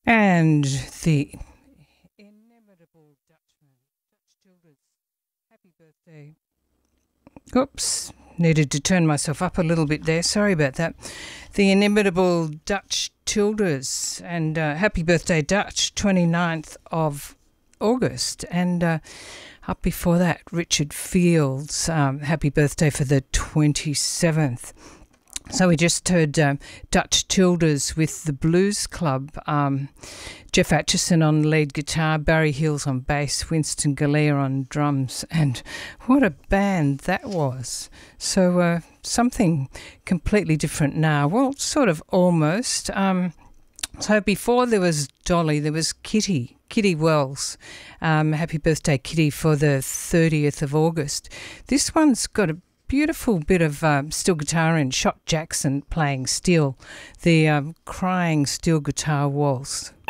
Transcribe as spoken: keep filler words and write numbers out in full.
And the inimitable Dutchman, Dutch Childers, happy birthday. Oops, needed to turn myself up a little bit there. Sorry about that. The inimitable Dutch Childers, and uh, happy birthday, Dutch, twenty-ninth of August. And uh, up before that, Richard Fields, um, happy birthday for the twenty-seventh. So we just heard um, Dutch Childers with the Blues Club, um, Jeff Atchison on lead guitar, Barry Hills on bass, Winston Galea on drums, and what a band that was. So uh, something completely different now. Well, sort of almost. Um, so before there was Dolly, there was Kitty, Kitty Wells. Um, happy birthday, Kitty, for the thirtieth of August. This one's got a beautiful bit of um, steel guitar and Shot Jackson playing steel, the um, Crying Steel Guitar Waltz.